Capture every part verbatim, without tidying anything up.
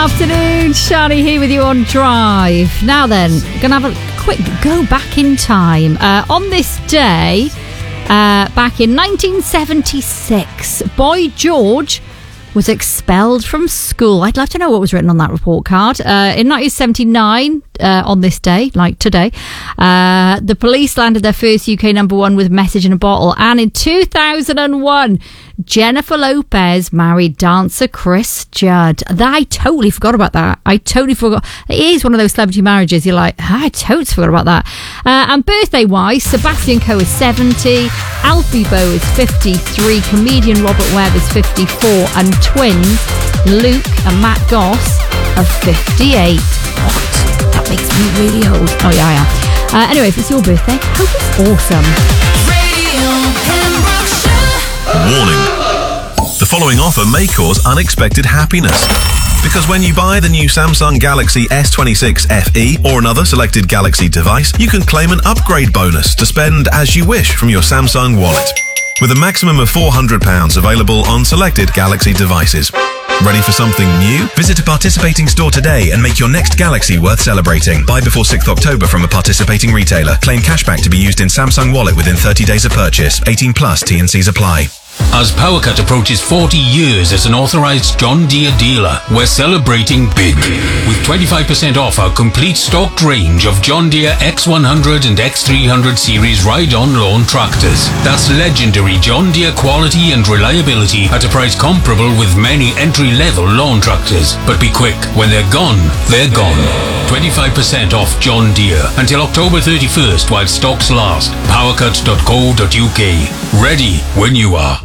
afternoon, Shani here with you on Drive. Now then, gonna have a quick go back in time. Uh, on this day, uh, back in nineteen seventy-six, Boy George was expelled from school. I'd love to know what was written on that report card. Uh, in nineteen seventy-nine, uh, on this day, like today, uh, the Police landed their first U K number one with Message in a Bottle. And in two thousand one, Jennifer Lopez married dancer Chris Judd. That, I totally forgot about that. I totally forgot. It is one of those celebrity marriages. You're like, I totally forgot about that. Uh, and birthday-wise, Sebastian Coe is seventy, Alfie Boe is fifty-three, comedian Robert Webb is fifty-four, and twins Luke and Matt Goss are fifty-eight. What? That makes me really old. Oh, yeah, I am. Uh, anyway, if it's your birthday, hope it's awesome. Warning. The following offer may cause unexpected happiness. Because when you buy the new Samsung Galaxy S twenty-six F E or another selected Galaxy device, you can claim an upgrade bonus to spend as you wish from your Samsung wallet. With a maximum of four hundred pounds available on selected Galaxy devices. Ready for something new? Visit a participating store today and make your next Galaxy worth celebrating. Buy before sixth of October from a participating retailer. Claim cashback to be used in Samsung Wallet within thirty days of purchase. eighteen plus, T and C's apply. As PowerCut approaches forty years as an authorized John Deere dealer, we're celebrating big. With twenty-five percent off our complete stocked range of John Deere X one hundred and X three hundred series ride-on lawn tractors. That's legendary John Deere quality and reliability at a price comparable with many entry-level lawn tractors. But be quick, when they're gone, they're gone. twenty-five percent off John Deere until October thirty-first while stocks last. powercut dot co dot uk. Ready when you are.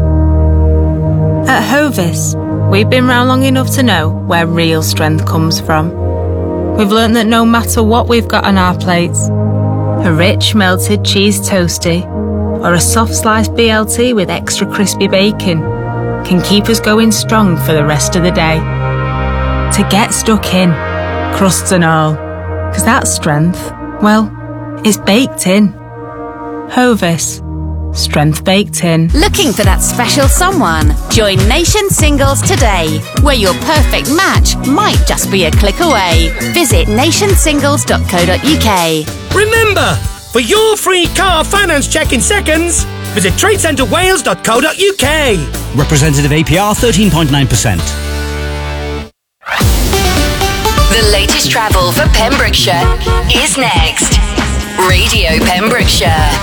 At Hovis, we've been round long enough to know where real strength comes from. We've learnt that no matter what we've got on our plates, a rich melted cheese toasty or a soft sliced B L T with extra crispy bacon can keep us going strong for the rest of the day. To get stuck in, crusts and all, because that strength, well, it's baked in. Hovis. Strength baked in. Looking for that special someone? Join Nation Singles today, where your perfect match might just be a click away. Visit nation singles dot co dot uk. Remember, for your free car finance check in seconds, visit trade centre wales dot co dot uk. Representative A P R thirteen point nine percent. The latest travel for Pembrokeshire is next. Radio Pembrokeshire.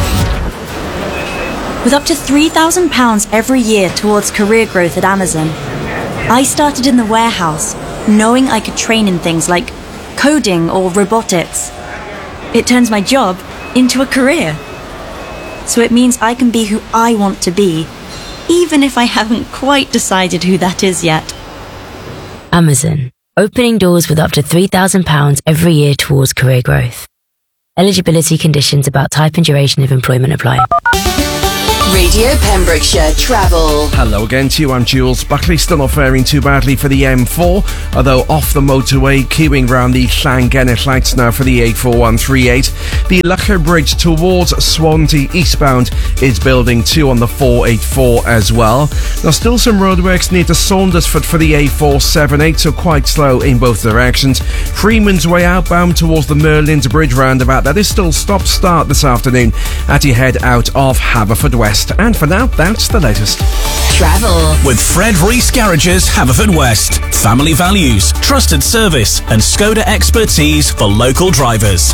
With up to three thousand pounds every year towards career growth at Amazon, I started in the warehouse, knowing I could train in things like coding or robotics. It turns my job into a career. So it means I can be who I want to be, even if I haven't quite decided who that is yet. Amazon, opening doors with up to three thousand pounds every year towards career growth. Eligibility conditions about type and duration of employment apply. Radio Pembrokeshire Travel. Hello again to you, I'm Jules Buckley. Still not faring too badly for the M four, although off the motorway, queuing round the Llangennith lights now for the eight four one three eight. The Lucker Bridge towards Swansea eastbound is building two on the four eight four as well. There's still some roadworks near to Saundersfoot for the A four seven eight, so quite slow in both directions. Freeman's Way outbound towards the Merlin's Bridge roundabout, that is still stop-start this afternoon at your head out of Haverfordwest. And for now, that's the latest. Travel with Fred Rees Garages, Haverfordwest. Family values, trusted service, and Skoda expertise for local drivers.